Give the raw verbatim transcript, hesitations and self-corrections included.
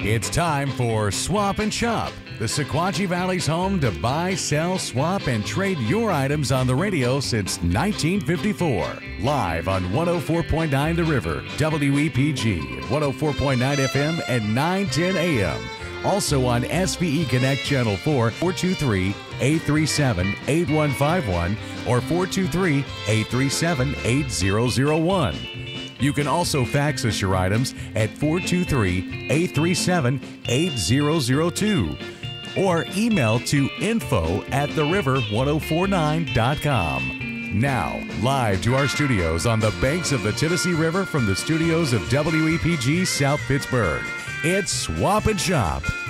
It's time for Swap and Shop, the Sequatchie Valley's home to buy, sell, swap, and trade your items on the radio since nineteen fifty-four. Live on one oh four point nine The River, W E P G, one oh four point nine F M, and nine ten A M. Also on S V E Connect Channel four, four two three, eight three seven, eight one five one or four two three, eight three seven, eight zero zero one. You can also fax us your items at four two three, eight three seven, eight zero zero two or email to info at the river ten forty-nine dot com. Now, live to our studios on the banks of the Tennessee River from the studios of W E P G South Pittsburgh, it's Swap and Shop.